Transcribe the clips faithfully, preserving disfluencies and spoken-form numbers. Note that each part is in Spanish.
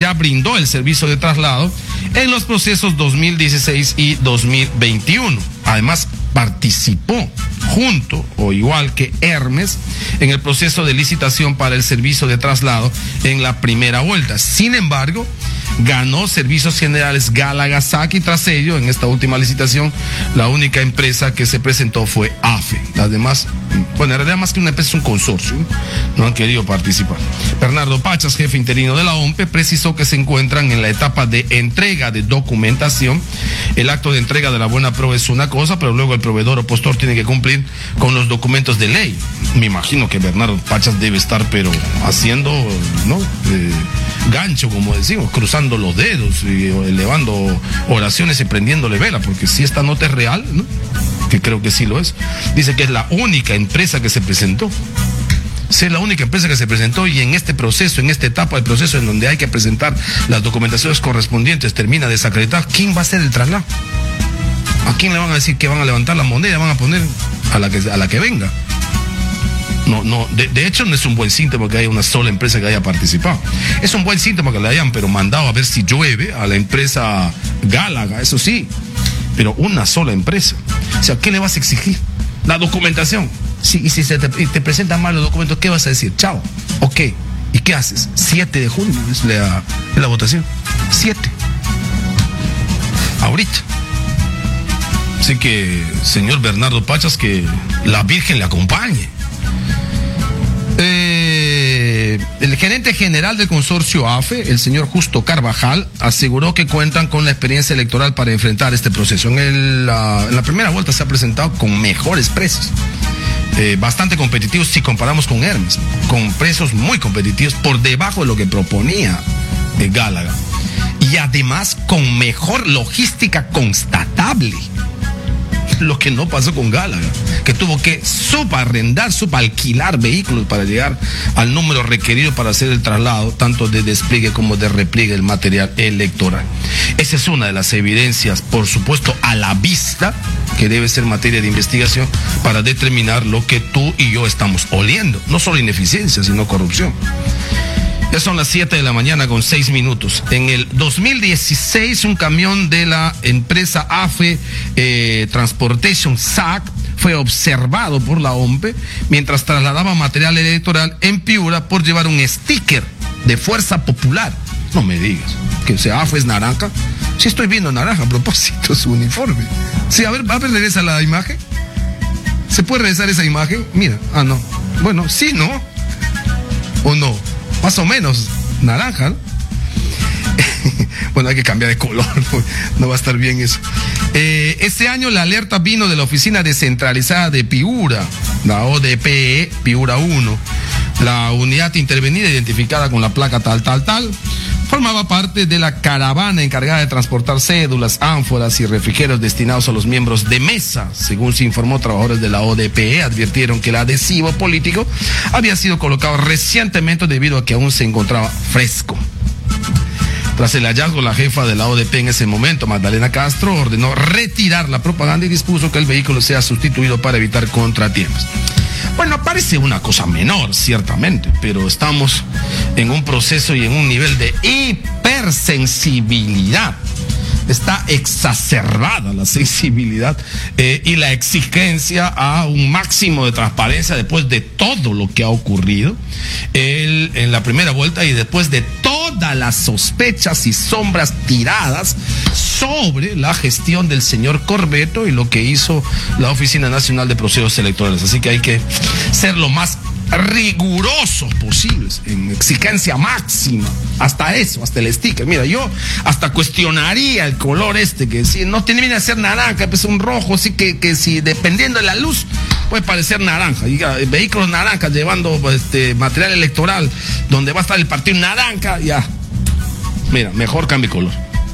ya brindó el servicio de traslado en los procesos dos mil dieciséis y dos mil veintiuno. Además, participó junto o igual que Hermes en el proceso de licitación para el servicio de traslado en la primera vuelta. Sin embargo, ganó Servicios Generales Gálaga S A C y tras ello, en esta última licitación, la única empresa que se presentó fue A F E. Las demás, bueno, en realidad más que una empresa es un consorcio, ¿no? No han querido participar. Bernardo Pachas, jefe interino de la O M P E, precisó que se encuentran en la etapa de entrega de documentación. El acto de entrega de la buena prueba es una cosa, pero luego el proveedor o postor tiene que cumplir con los documentos de ley. Me imagino que Bernardo Pachas debe estar, pero haciendo, ¿no? Eh, gancho, como decimos, cruzando los dedos y elevando oraciones y prendiéndole vela, porque si esta nota es real, ¿no? Que creo que sí lo es. Dice que es la única empresa que se presentó. Sí, es la única empresa que se presentó, y en este proceso, en esta etapa del proceso en donde hay que presentar las documentaciones correspondientes, termina desacreditar. ¿Quién va a hacer el traslado? ¿A quién le van a decir que van a levantar la moneda? Van a poner a la que, a la que venga. No, no, de, de hecho no es un buen síntoma que haya una sola empresa que haya participado. Es un buen síntoma que le hayan pero mandado a ver si llueve a la empresa Gálaga, eso sí, pero una sola empresa. O sea, ¿qué le vas a exigir? La documentación. Sí, y si se te, te presentan mal los documentos, ¿qué vas a decir? Chao. Ok. ¿Y qué haces? siete de junio es la, es la votación. siete. Ahorita. Así que, señor Bernardo Pachas, que la Virgen le acompañe. Eh, el gerente general del consorcio A F E, el señor Justo Carvajal, aseguró que cuentan con la experiencia electoral para enfrentar este proceso. En, el, la, en la primera vuelta se ha presentado con mejores precios, eh, bastante competitivos si comparamos con Hermes, con precios muy competitivos por debajo de lo que proponía eh, Gálaga, y además con mejor logística constatable. Lo que no pasó con Gálaga, que tuvo que subarrendar, subalquilar vehículos para llegar al número requerido para hacer el traslado, tanto de despliegue como de repliegue del material electoral. Esa es una de las evidencias, por supuesto, a la vista, que debe ser materia de investigación para determinar lo que tú y yo estamos oliendo. No solo ineficiencia, sino corrupción. Ya son las siete de la mañana con seis minutos. En el dos mil dieciséis, un camión de la empresa A F E eh, Transportation S A C fue observado por la O M P E mientras trasladaba material electoral en Piura por llevar un sticker de Fuerza Popular. No me digas que sea A F E es naranja. Sí, estoy viendo naranja a propósito su uniforme. Sí, a ver, a ver, regresa la imagen. ¿Se puede regresar esa imagen? Mira, ah, no. Bueno, sí, ¿no? ¿O no? Más o menos naranja, ¿no? Bueno, hay que cambiar de color, no, no va a estar bien eso. Eh, este año la alerta vino de la Oficina Descentralizada de Piura, la O D P E Piura uno. La unidad intervenida, identificada con la placa tal, tal, tal, formaba parte de la caravana encargada de transportar cédulas, ánforas y refrigerios destinados a los miembros de mesa. Según se informó, trabajadores de la O D P E advirtieron que el adhesivo político había sido colocado recientemente debido a que aún se encontraba fresco. Tras el hallazgo, la jefa de la O D P en ese momento, Magdalena Castro, ordenó retirar la propaganda y dispuso que el vehículo sea sustituido para evitar contratiempos. Bueno, parece una cosa menor, ciertamente, pero estamos en un proceso y en un nivel de hipersensibilidad. Está exacerbada la sensibilidad eh, y la exigencia a un máximo de transparencia después de todo lo que ha ocurrido el, en la primera vuelta y después de todas las sospechas y sombras tiradas sobre la gestión del señor Corbeto y lo que hizo la Oficina Nacional de Procesos Electorales. Así que hay que ser lo más rigurosos posibles, en exigencia máxima, hasta eso, hasta el sticker. Mira, yo hasta cuestionaría el color este, que si no tiene que ser naranja, pues un rojo, así que, que si dependiendo de la luz puede parecer naranja. Y, uh, vehículos naranjas llevando este material electoral donde va a estar el partido naranja, ya, mira, mejor cambie color.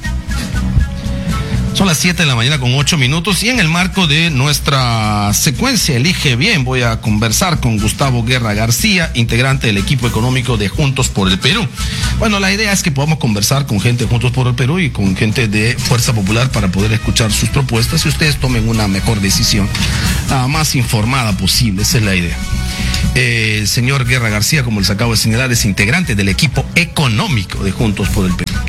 Son las siete de la mañana con ocho minutos y en el marco de nuestra secuencia Elige Bien voy a conversar con Gustavo Guerra García, integrante del equipo económico de Juntos por el Perú. Bueno, la idea es que podamos conversar con gente de Juntos por el Perú y con gente de Fuerza Popular para poder escuchar sus propuestas y ustedes tomen una mejor decisión, la más informada posible, esa es la idea. Eh, el señor Guerra García, como les acabo de señalar, es integrante del equipo económico de Juntos por el Perú.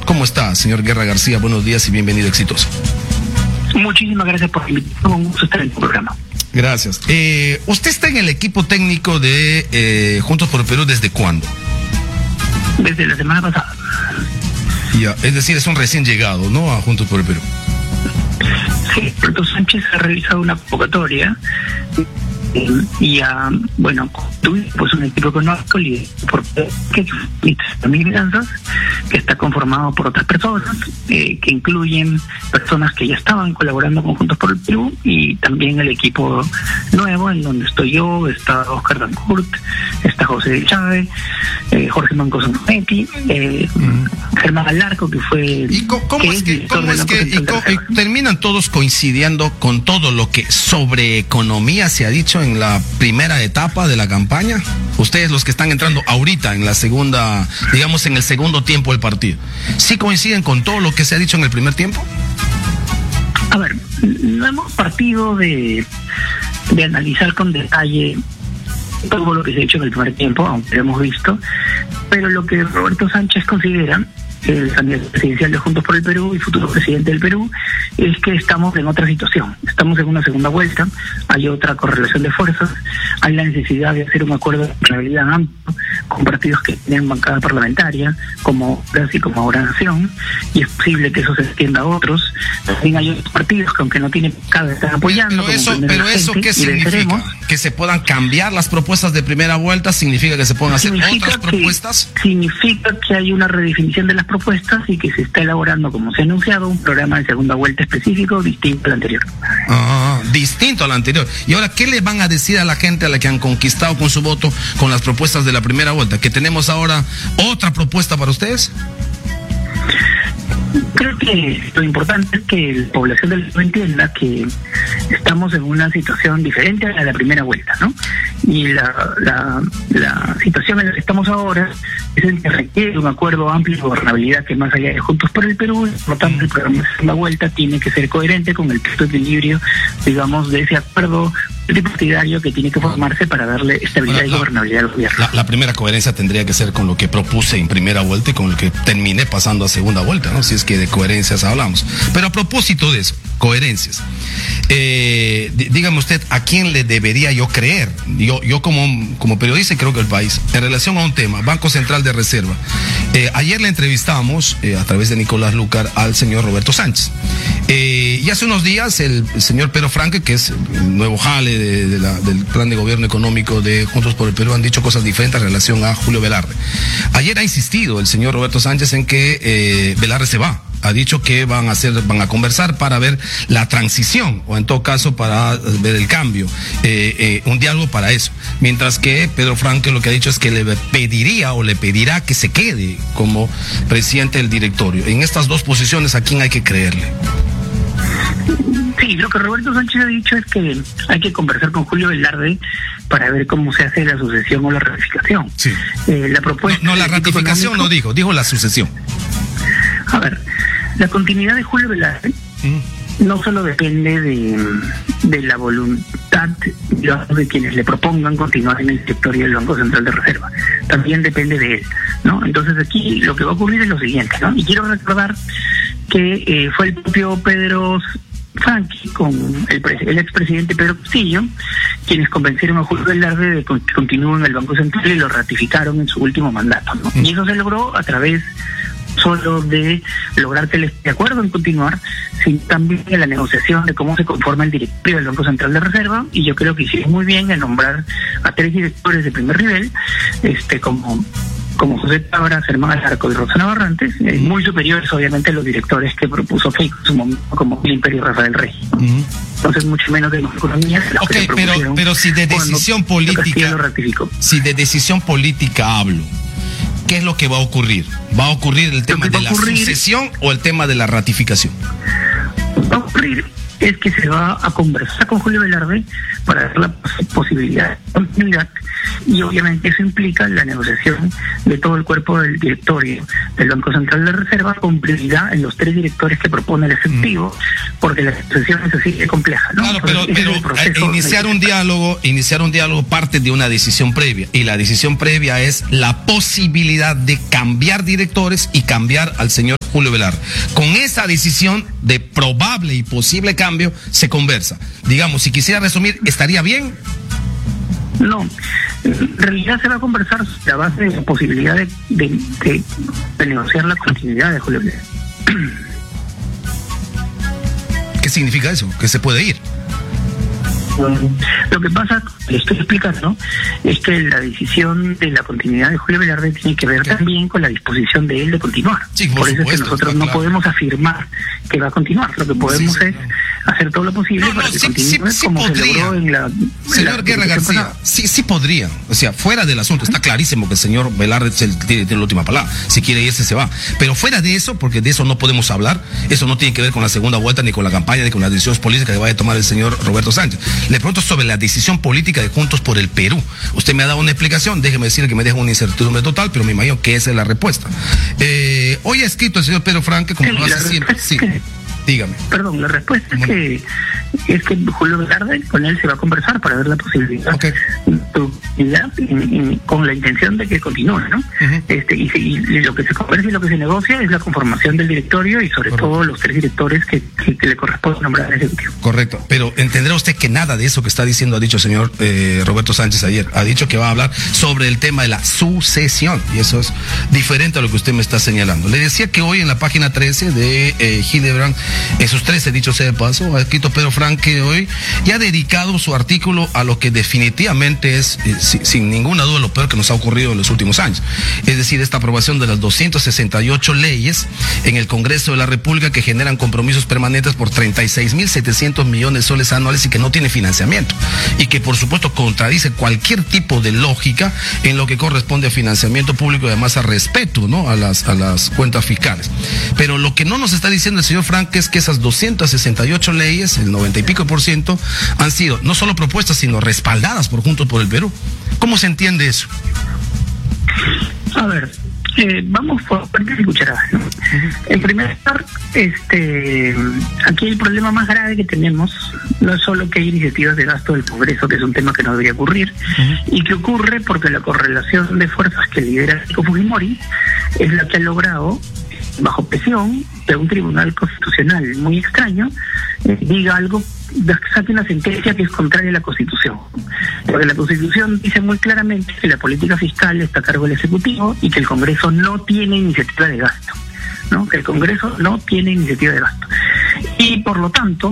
¿Cómo está, señor Guerra García? Buenos días y bienvenido, Exitoso. Muchísimas gracias por invitarme. Un gusto estar en tu programa. Gracias. Eh, ¿Usted está en el equipo técnico de eh, Juntos por el Perú desde cuándo? Desde la semana pasada. Ya, es decir, es un recién llegado, ¿no? A Juntos por el Perú. Sí, Roberto Sánchez ha realizado una convocatoria y a, bueno, tuvimos pues un equipo económico por que finanzas que está conformado por otras personas eh, que incluyen personas que ya estaban colaborando con Juntos por el Perú y también el equipo nuevo en donde estoy yo, está Oscar Dancourt, está José de Chávez, eh, Jorge Mancoso Nometti, eh, mm. Germán Alarco, que fue ¿Y cómo, cómo es que, cómo es que y cómo, y terminan todos coincidiendo con todo lo que sobre economía se ha dicho en la primera etapa de la campaña? Ustedes, los que están entrando ahorita en la segunda, digamos en el segundo tiempo del partido, ¿sí coinciden con todo lo que se ha dicho en el primer tiempo? A ver, no hemos partido de, de analizar con detalle todo lo que se ha hecho en el primer tiempo, aunque lo hemos visto, pero lo que Roberto Sánchez considera, el candidato presidencial de Juntos por el Perú y futuro presidente del Perú, es que estamos en otra situación. Estamos en una segunda vuelta, hay otra correlación de fuerzas, hay la necesidad de hacer un acuerdo de gobernabilidad amplio con partidos que tienen bancada parlamentaria, como Brasil y como Ahora Nación, y es posible que eso se extienda a otros. También hay otros partidos que, aunque no tienen bancada, están apoyando. Pero eso, pero eso ¿qué significa? ¿Que se puedan cambiar las propuestas de primera vuelta? ¿Significa que se puedan hacer otras propuestas? Significa que hay una redefinición de las propuestas y que se está elaborando, como se ha anunciado, un programa de segunda vuelta específico distinto al anterior. Ah, distinto al anterior. Y ahora, ¿qué le van a decir a la gente a la que han conquistado con su voto con las propuestas de la primera vuelta? ¿Que tenemos ahora otra propuesta para ustedes? Creo que lo importante es que la población del Perú entienda que estamos en una situación diferente a la de la primera vuelta, ¿no? Y la, la, la situación en la que estamos ahora es en que requiere un acuerdo amplio de gobernabilidad que más allá de Juntos por el Perú, por lo tanto el programa de segunda vuelta tiene que ser coherente con el texto de equilibrio, digamos, de ese acuerdo tripartidario que tiene que formarse para darle estabilidad bueno, la, y gobernabilidad al gobierno. La, la primera coherencia tendría que ser con lo que propuse en primera vuelta y con lo que terminé pasando a segunda vuelta, ¿no? Si es que de coherencias hablamos. Pero a propósito de eso, coherencias, eh, dígame usted, ¿a quién le debería yo creer? Yo, yo como, como periodista y creo que el país, en relación a un tema, Banco Central de Reserva. Eh, ayer le entrevistamos eh, a través de Nicolás Lucar al señor Roberto Sánchez. Eh, y hace unos días el, el señor Pedro Franque, que es el nuevo jale de, de la, del plan de gobierno económico de Juntos por el Perú, han dicho cosas diferentes en relación a Julio Velarde. Ayer ha insistido el señor Roberto Sánchez en que eh, Velarde se va. Ha dicho que van a hacer, van a conversar para ver la transición, o en todo caso para ver el cambio, eh, eh, un diálogo para eso. Mientras que Pedro Franque lo que ha dicho es que le pediría o le pedirá que se quede como presidente del directorio. En estas dos posiciones, ¿a quién hay que creerle? Sí, lo que Roberto Sánchez ha dicho es que hay que conversar con Julio Velarde para ver cómo se hace la sucesión o la ratificación. Sí. Eh, la propuesta no, no la ratificación económico, no dijo, dijo la sucesión. A ver, la continuidad de Julio Velarde mm. no solo depende de, de la voluntad de quienes le propongan continuar en el directorio del Banco Central de Reserva, también depende de él, ¿no? Entonces aquí lo que va a ocurrir es lo siguiente, ¿no? Y quiero recordar que eh, fue el propio Pedro Franque con el, el expresidente Pedro Castillo quienes convencieron a Julio Velarde de que continúe en el Banco Central y lo ratificaron en su último mandato, ¿no? Mm. Y eso se logró a través solo de lograr que él esté de acuerdo en continuar, sino también en la negociación de cómo se conforma el directorio del Banco Central de Reserva, y yo creo que hicieron muy bien en nombrar a tres directores de primer nivel, este como como José Tabra, Germán Alarco y Roxana Barrantes, eh, muy superiores obviamente a los directores que propuso Keiko en su momento, como Limper y Rafael Rey. Uh-huh. Entonces mucho menos de economía. Ok, pero, pero si de decisión política, si de decisión política hablo, ¿qué es lo que va a ocurrir? ¿Va a ocurrir el tema de la sucesión o el tema de la ratificación? Va a ocurrir es que se va a conversar con Julio Velarde para dar la posibilidad de continuidad, y obviamente eso implica la negociación de todo el cuerpo del directorio del Banco Central de Reserva, con prioridad en los tres directores que propone el Ejecutivo, mm. porque la situación es así de compleja, ¿no? Claro, pero, pero iniciar un diálogo, iniciar un diálogo parte de una decisión previa, y la decisión previa es la posibilidad de cambiar directores y cambiar al señor Julio Velarde. Con esa decisión de probable y posible cambio se conversa. Digamos, si quisiera resumir, ¿estaría bien? No, en realidad se va a conversar a base de la posibilidad de, de, de, de negociar la continuidad de Julio Velarde. ¿Qué significa eso? ¿Que se puede ir? Lo que pasa, le estoy explicando, es que la decisión de la continuidad de Julio Velarde tiene que ver ¿Qué? también con la disposición de él de continuar. Sí, por, por eso supuesto, es que nosotros no claro. podemos afirmar que va a continuar. Lo que podemos sí, sí, es no. hacer todo lo posible no, no, para que sí, continúe sí, sí como podría. se logró en la... Señor Guerra García, pasada. sí, sí podría. O sea, fuera del asunto, está clarísimo que el señor Velarde tiene, tiene la última palabra. Si quiere irse, se va. Pero fuera de eso, porque de eso no podemos hablar, eso no tiene que ver con la segunda vuelta, ni con la campaña, ni con las decisiones políticas que vaya a tomar el señor Roberto Sánchez. Le pregunto sobre la decisión política de Juntos por el Perú. Usted me ha dado una explicación, déjeme decirle que me deja una incertidumbre total, pero me imagino que esa es la respuesta. Eh, hoy ha escrito el señor Pedro Franque, como sí, lo hace siempre. Sí. Dígame. Perdón, la respuesta es que, es que Julio Velarde, con él se va a conversar para ver la posibilidad, okay. posibilidad in, in, con la intención de que continúe, ¿no? Uh-huh. este y, y, y lo que se conversa y lo que se negocia es la conformación del directorio y sobre Correcto. todo los tres directores que, que, que le corresponde nombrar al Ejecutivo. Correcto, pero entenderá usted que nada de eso que está diciendo ha dicho el señor eh, Roberto Sánchez ayer. Ha dicho que va a hablar sobre el tema de la sucesión, y eso es diferente a lo que usted me está señalando. Le decía que hoy en la página trece de eh, Hildebrand, esos trece, dicho sea de paso, ha escrito Pedro Franque hoy y ha dedicado su artículo a lo que definitivamente es, eh, sin, sin ninguna duda, lo peor que nos ha ocurrido en los últimos años. Es decir, esta aprobación de las doscientas sesenta y ocho leyes en el Congreso de la República que generan compromisos permanentes por treinta y seis mil setecientos millones de soles anuales y que no tiene financiamiento. Y que, por supuesto, contradice cualquier tipo de lógica en lo que corresponde a financiamiento público y además a respeto, ¿no?, a las, a las cuentas fiscales. Pero lo que no nos está diciendo el señor Franque es que esas doscientas sesenta y ocho leyes, el noventa y pico por ciento, han sido no solo propuestas, sino respaldadas por Juntos por el Perú. ¿Cómo se entiende eso? A ver, eh, vamos por partes y cucharadas, ¿no? Uh-huh. En primer lugar, este, aquí el problema más grave que tenemos no es solo que hay iniciativas de gasto del Congreso, que es un tema que no debería ocurrir, uh-huh. y que ocurre porque la correlación de fuerzas que lidera Keiko Fujimori es la que ha logrado, bajo presión de un tribunal constitucional muy extraño, eh, diga algo, saque una sentencia que es contraria a la Constitución. Porque la Constitución dice muy claramente que la política fiscal está a cargo del Ejecutivo y que el Congreso no tiene iniciativa de gasto, ¿no? Que el Congreso no tiene iniciativa de gasto. Y por lo tanto,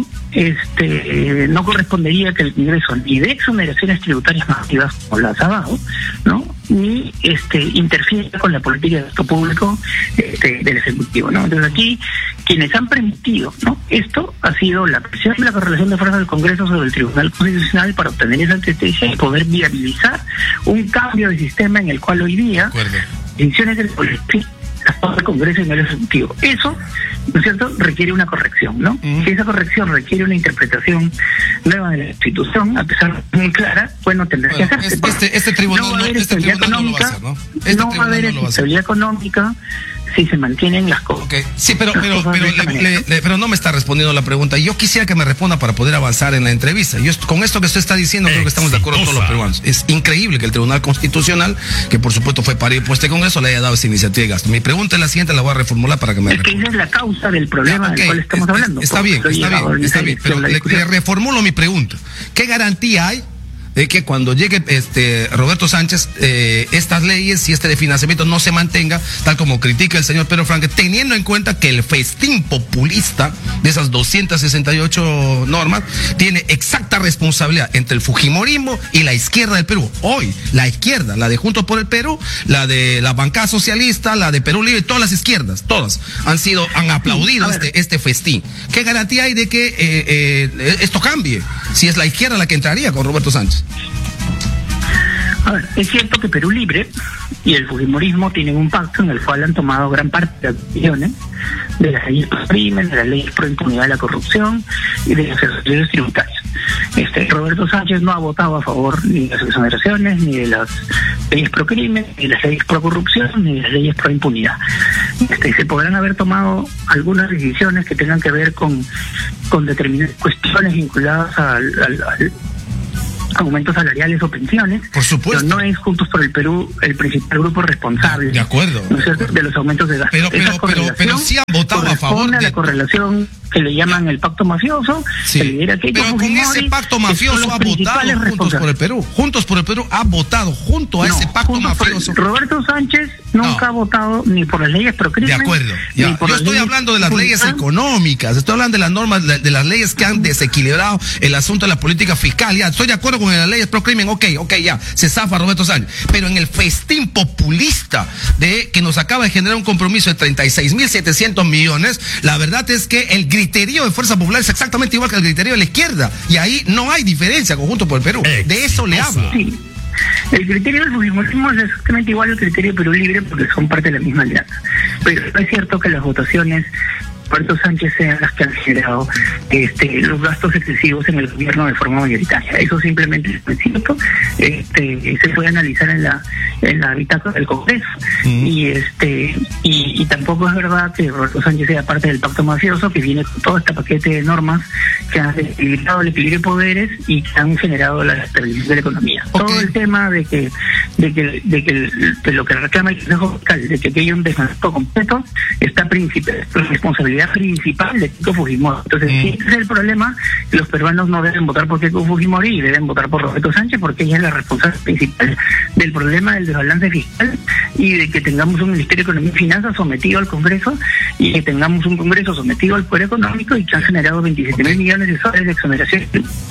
este no correspondería que el Congreso ni dé exoneraciones tributarias masivas como las ha dado, ¿no?, ni este interfiera con la política de gasto público este, del Ejecutivo, ¿no? Entonces aquí quienes han permitido, ¿no?, esto ha sido la presión de la correlación de fuerzas del Congreso sobre el Tribunal Constitucional para obtener esa sentencia y poder viabilizar un cambio de sistema en el cual hoy día decisiones del político el Congreso y no el Ejecutivo. Eso, ¿no es cierto?, requiere una corrección, ¿no? Uh-huh. Si esa corrección requiere una interpretación nueva de la Constitución, a pesar de muy clara, bueno, tendrá bueno, que hacerse. Este, este tribunal no va a haber este estabilidad económica, no, este no va a haber no estabilidad económica si se mantienen las cosas. Okay. Sí, pero pero pero, le, le, le, pero no me está respondiendo la pregunta. Yo quisiera que me responda para poder avanzar en la entrevista. Yo con esto que usted está diciendo creo que estamos de acuerdo todos los peruanos. Es increíble que el Tribunal Constitucional, que por supuesto fue parido por este Congreso, le haya dado esa iniciativa de gasto. Mi pregunta es la siguiente, la voy a reformular para que me es responda. Que esa es la causa del problema okay. del cual estamos es, hablando. Está bien, está bien, está bien, pero le, le reformulo mi pregunta. ¿Qué garantía hay de que cuando llegue este Roberto Sánchez, eh, estas leyes y este de financiamiento no se mantenga, tal como critica el señor Pedro Franque, teniendo en cuenta que el festín populista de esas doscientas sesenta y ocho normas tiene exacta responsabilidad entre el fujimorismo y la izquierda del Perú? Hoy, la izquierda, la de Juntos por el Perú, la de la bancada socialista, la de Perú Libre, todas las izquierdas, todas han sido, han aplaudido este, este festín. ¿Qué garantía hay de que eh, eh, esto cambie? Si es la izquierda la que entraría con Roberto Sánchez. A ver, es cierto que Perú Libre y el fujimorismo tienen un pacto en el cual han tomado gran parte de las decisiones de las leyes pro crimen, de las leyes pro impunidad de la corrupción y de las exoneraciones tributarias. Este, Roberto Sánchez no ha votado a favor ni de las exoneraciones, ni de las leyes pro crimen, ni de las leyes pro corrupción, ni de las leyes pro impunidad. Este, se podrán haber tomado algunas decisiones que tengan que ver con, con determinadas cuestiones vinculadas al, al, al aumentos salariales o pensiones. Por supuesto. Pero no es Juntos por el Perú el principal grupo responsable. De acuerdo. ¿No es cierto? De los aumentos de gastos. Pero, pero, pero, pero sí han votado a favor de la correlación que le llaman el pacto mafioso. Sí. Que lidera Keiko pero con Fujimori, ese pacto mafioso ha votado Juntos por el Perú. Juntos por el Perú ha votado junto a no, ese pacto mafioso. El, Roberto Sánchez nunca no. ha votado ni por las leyes pro crimen. De acuerdo. Ya. Ni por Yo las estoy leyes hablando de las leyes públicas. económicas. Estoy hablando de las normas, de, de las leyes que han desequilibrado el asunto de la política fiscal. Ya, estoy de acuerdo con las leyes pro crimen. Ok, ok, ya. Se zafa Roberto Sánchez. Pero en el festín populista de que nos acaba de generar un compromiso de treinta y seis mil setecientos millones, la verdad es que el griterío de Fuerza Popular es exactamente igual que el griterío de la izquierda. Y ahí no hay diferencia con Juntos por el Perú. De eso le hablo. Sí. El criterio del fujimorismo es exactamente igual al criterio de Perú Libre porque son parte de la misma alianza. Pero es cierto que las votaciones Roberto Sánchez sean las que han generado este, los gastos excesivos en el gobierno de forma mayoritaria. Eso simplemente es cierto. Este, se puede analizar en la en la bitácora del Congreso. Mm. Y este y, y tampoco es verdad que Roberto Sánchez sea parte del pacto mafioso que viene con todo este paquete de normas que han desequilibrado el equilibrio de poderes y que han generado la estabilización de la economía. Okay. Todo el tema de que de que de que de lo que reclama el Consejo Fiscal, de que haya un desmantelamiento completo, está principal responsabilidad principal de Keiko Fujimori. Entonces, mm. si ese es el problema, los peruanos no deben votar por Keiko Fujimori y deben votar por Roberto Sánchez porque ella es la responsable principal del problema del desbalance fiscal y de que tengamos un Ministerio de Economía y Finanzas sometido al Congreso y que tengamos un Congreso sometido al Poder Económico y que han generado veintisiete mil millones de soles de exoneración.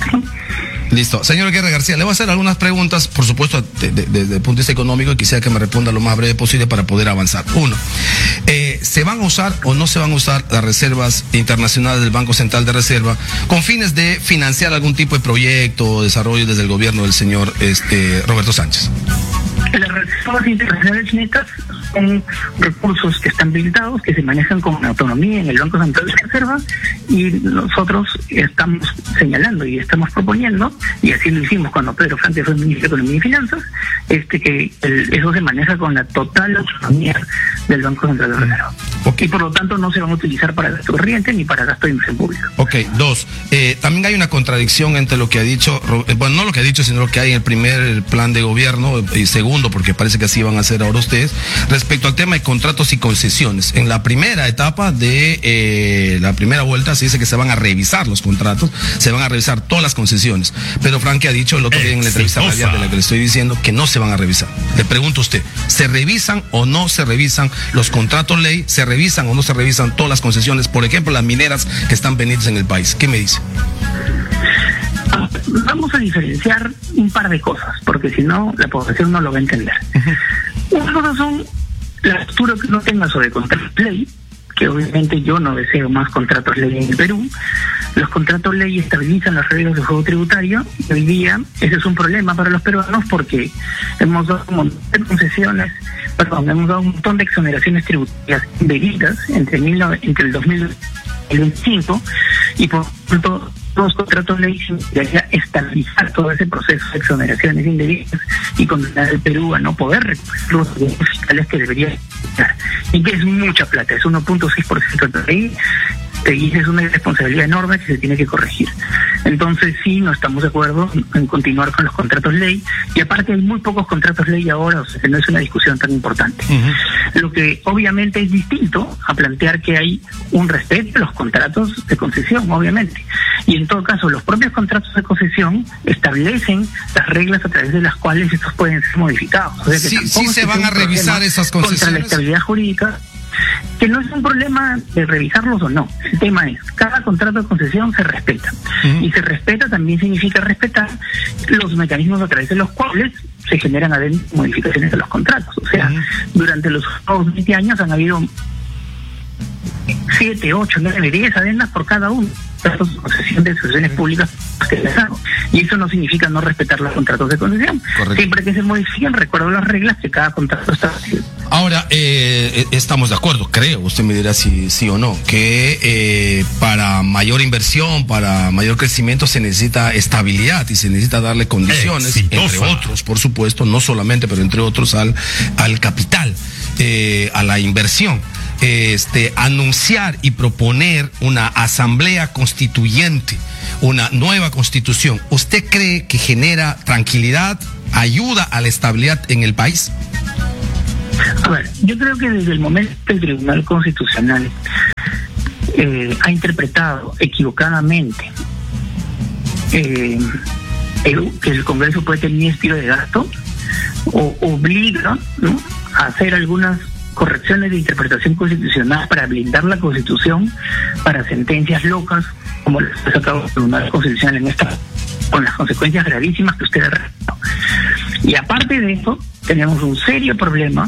Listo. Señor Guerra García, le voy a hacer algunas preguntas, por supuesto, desde de, de, de punto de vista económico, y quisiera que me responda lo más breve posible para poder avanzar. Uno, eh, ¿se van a usar o no se van a usar las reservas internacionales del Banco Central de Reserva con fines de financiar algún tipo de proyecto o desarrollo desde el gobierno del señor este, Roberto Sánchez? Las reservas internacionales netas son recursos que están blindados, que se manejan con autonomía en el Banco Central de Reserva, y nosotros estamos señalando y estamos proponiendo, y así lo hicimos cuando Pedro Franque fue ministro de Economía y Finanzas, este que el, eso se maneja con la total autonomía del Banco Central de Reserva. Okay. Y por lo tanto no se van a utilizar para gasto corriente ni para gasto de inversión pública. Ok, dos, eh, también hay una contradicción entre lo que ha dicho, bueno, no lo que ha dicho, sino lo que hay en el primer plan de gobierno, y segundo, porque parece que así van a hacer ahora ustedes, respecto al tema de contratos y concesiones. En la primera etapa de eh, la primera vuelta se dice que se van a revisar los contratos, se van a revisar todas las concesiones, pero Franque ha dicho el otro día en la entrevista radial de la que le estoy diciendo que no se van a revisar. Le pregunto a usted, ¿se revisan o no se revisan los contratos ley? ¿Se revisan o no se revisan todas las concesiones? Por ejemplo, las mineras que están pendientes en el país. ¿Qué me dice? Vamos a diferenciar un par de cosas, porque si no, la población no lo va a entender. Uh-huh. Una cosa son la lectura que uno tenga sobre contratos ley, que obviamente yo no deseo más contratos ley en el Perú. Los contratos ley estabilizan las reglas de juego tributario, y hoy día ese es un problema para los peruanos porque hemos dado un montón de concesiones, perdón, hemos dado un montón de exoneraciones tributarias indebidas entre, mil, entre el dos mil veinticinco, y por tanto los contratos ley debería estabilizar todo ese proceso de exoneraciones indebidas y condenar al Perú a no poder recuperar los derechos fiscales que debería dar. Y que es mucha plata, es uno punto seis por ciento del P I B, y es una irresponsabilidad enorme que se tiene que corregir. Entonces sí, no estamos de acuerdo en continuar con los contratos ley, y aparte hay muy pocos contratos ley ahora, o sea que no es una discusión tan importante. Uh-huh. Lo que obviamente es distinto a plantear que hay un respeto a los contratos de concesión, obviamente. Y en todo caso, los propios contratos de concesión establecen las reglas a través de las cuales estos pueden ser modificados. O sea que sí, sí se van a revisar esas concesiones. Contra la estabilidad jurídica, que no es un problema de revisarlos o no. El tema es, cada contrato de concesión se respeta. Uh-huh. Y se respeta también significa respetar los mecanismos a través de los cuales se generan adentro modificaciones de los contratos. O sea, uh-huh. durante los últimos veinte años han habido siete, ocho, nueve, diez adendas por cada uno. Concesión de instituciones públicas postergado. Y eso no significa no respetar los contratos de concesión. Correcto. Siempre que se modifiquen, recuerdo las reglas que cada contrato está haciendo. Ahora, eh, estamos de acuerdo, creo, usted me dirá si sí o no, que eh, para mayor inversión, para mayor crecimiento se necesita estabilidad y se necesita darle condiciones, Exitosa. entre otros, por supuesto, no solamente, pero entre otros al, al capital, eh, a la inversión. Este, anunciar y proponer una asamblea constituyente, una nueva constitución, ¿usted cree que genera tranquilidad, ayuda a la estabilidad en el país? A ver, yo creo que desde el momento que el Tribunal Constitucional eh, ha interpretado equivocadamente eh, el, que el Congreso puede tener un estilo de gasto, o obliga, ¿no?, a hacer algunas correcciones de interpretación constitucional para blindar la Constitución para sentencias locas como las que ha sacado el Tribunal Constitucional en esta, con las consecuencias gravísimas que usted ha relatado. Y aparte de eso, tenemos un serio problema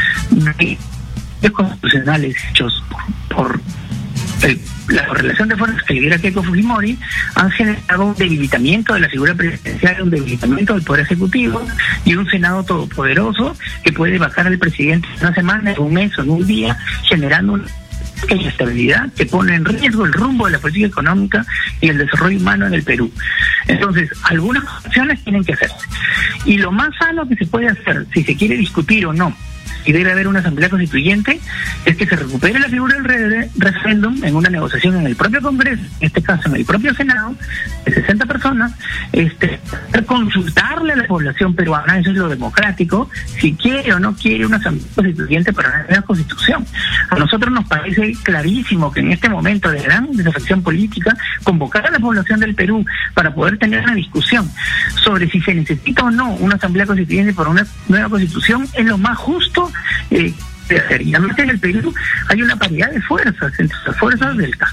de, de constitucionales hechos por, por el, la correlación de fuerzas que lidera Keiko Fujimori, han generado un debilitamiento de la figura presidencial, un debilitamiento del Poder Ejecutivo y un Senado todopoderoso que puede vacar al presidente en una semana, en un mes o en un día, generando una inestabilidad que pone en riesgo el rumbo de la política económica y el desarrollo humano en el Perú. Entonces, algunas acciones tienen que hacerse. Y lo más sano que se puede hacer, si se quiere discutir o no, y debe haber una asamblea constituyente, es que se recupere la figura del re referéndum en una negociación en el propio Congreso, en este caso en el propio Senado, de sesenta personas, este, consultarle a la población peruana, eso es lo democrático, si quiere o no quiere una asamblea constituyente para una nueva constitución. A nosotros nos parece clarísimo que en este momento de gran desafección política, convocar a la población del Perú para poder tener una discusión sobre si se necesita o no una asamblea constituyente para una nueva constitución es lo más justo Eh, de hacer. Y además en el Perú hay una paridad de fuerzas entre las fuerzas del C A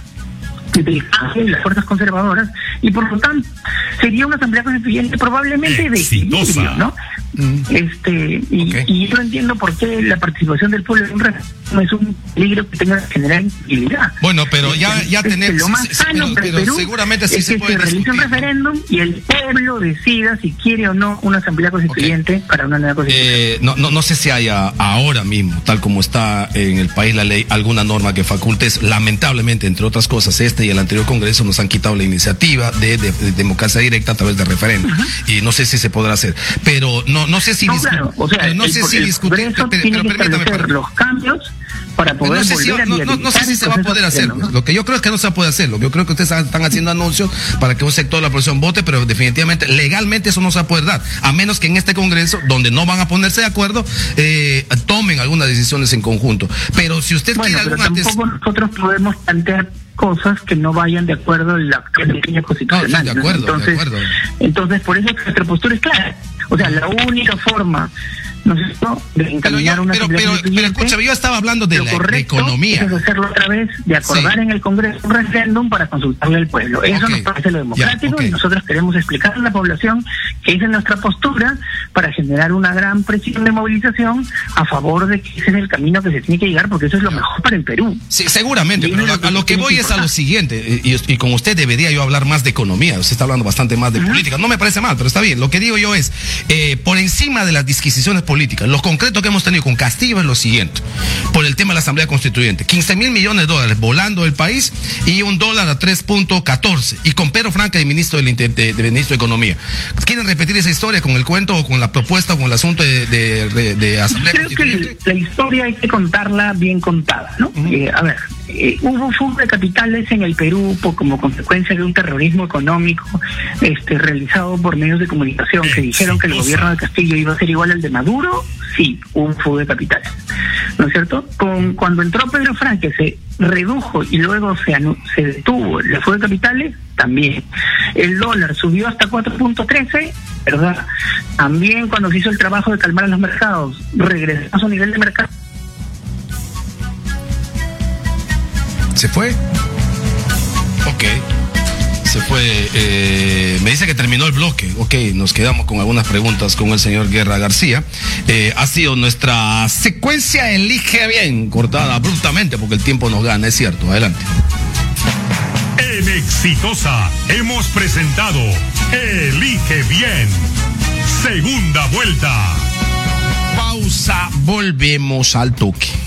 del C A y las fuerzas conservadoras, y por lo tanto sería una asamblea constituyente probablemente de equilibrio, ¿no? Mm. Este y, okay. y yo no entiendo por qué la participación del pueblo en un referéndum es un peligro que tenga que generar inestabilidad. Bueno, pero ya es, ya es tenemos lo más sano pero, pero Perú seguramente sí es se que puede se realice un referéndum y el pueblo decida si quiere o no una asamblea constituyente okay. para una nueva constitución. Eh, no, no, no sé si haya ahora mismo, tal como está en el país la ley, alguna norma que faculte. Lamentablemente, entre otras cosas, este y el anterior Congreso nos han quitado la iniciativa de, de, de democracia directa a través de referéndum. Uh-huh. Y no sé si se podrá hacer. Pero no, no sé si no, claro, o sea, no el, sé si el discutir, pero, pero tiene que establecer los cambios para poder no sé si, volver no, a no, no sé si se va a poder hacer. ¿No? Lo que yo creo es que no se puede hacer. Yo creo que ustedes están haciendo anuncios para que un sector de la población vote, pero definitivamente, legalmente eso no se va a poder dar, a menos que en este Congreso, donde no van a ponerse de acuerdo, eh, tomen algunas decisiones en conjunto. Pero si usted bueno, quiere pero alguna tampoco nosotros podemos plantear cosas que no vayan de acuerdo a la línea constitucional. No, sí, de acuerdo, entonces, de acuerdo. Entonces, por eso nuestra postura es clara. O sea, la única forma, ¿no es esto?, de encaminar una pero, pero, pero, pero escúchame, yo estaba hablando de la de economía. Es hacerlo otra vez, de acordar sí. en el Congreso un referéndum para consultarle al pueblo. Eso okay. nos parece lo democrático, yeah, okay. y nosotros queremos explicarle a la población que esa es nuestra postura para generar una gran presión de movilización a favor de que ese es el camino que se tiene que llegar, porque eso es lo mejor para el Perú. Sí, seguramente, pero a, a lo que voy es a lo siguiente, y, y con usted debería yo hablar más de economía, usted está hablando bastante más de uh-huh. política, no me parece mal, pero está bien. Lo que digo yo es, eh, por encima de las disquisiciones políticas, lo concreto que hemos tenido con Castillo es lo siguiente, por el tema de la Asamblea Constituyente, quince mil millones de dólares volando el país y un dólar a tres punto catorce, y con Pedro Franca de ministro del de, de, de ministro de Economía. ¿Quieren repetir esa historia con el cuento o con la propuesta o con el asunto de, de, de, de Asamblea Creo Constituyente? Que la historia hay que contarla bien contada, ¿no? Uh-huh. eh, a ver, eh, hubo fuga de capitales en el Perú por, como consecuencia de un terrorismo económico este, realizado por medios de comunicación que dijeron que el gobierno de Castillo iba a ser igual al de Maduro. Sí, hubo un fuga de capitales, ¿no es cierto? Con, cuando entró Pedro Franque se redujo y luego se, se detuvo el fuga de capitales, también. El dólar subió hasta cuatro punto trece, ¿verdad? También cuando se hizo el trabajo de calmar a los mercados, regresó a su nivel de mercado. ¿Se fue? Ok. Se fue, eh, me dice que terminó el bloque. Ok, nos quedamos con algunas preguntas con el señor Guerra García. Eh, ha sido nuestra secuencia Elige Bien, cortada abruptamente porque el tiempo nos gana, es cierto. Adelante. En Exitosa, hemos presentado Elige Bien. Segunda vuelta. Pausa, volvemos al toque.